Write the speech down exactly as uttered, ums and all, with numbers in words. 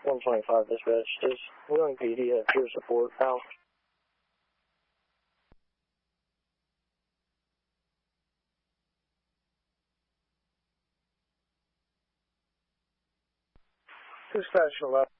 one twenty-five dispatch. Does Wheeling P D have peer support out? Dispatch eleven.